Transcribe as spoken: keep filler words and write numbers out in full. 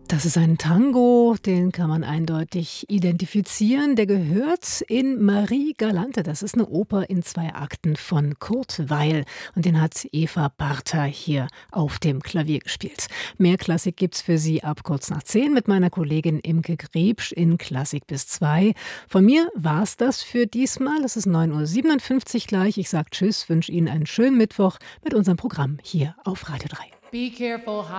Das ist ein Tango, den kann man eindeutig identifizieren. Der gehört in Marie Galante. Das ist eine Oper in zwei Akten von Kurt Weill. Und den hat Eva Bartha hier auf dem Klavier gespielt. Mehr Klassik gibt's für Sie ab kurz nach zehn mit meiner Kollegin Imke Grebsch in Klassik bis zwei. Von mir war's das für diesmal. Es ist neun Uhr siebenundfünfzig gleich. Ich sage Tschüss, wünsche Ihnen einen schönen Mittwoch mit unserem Programm hier auf Radio drei. Be careful how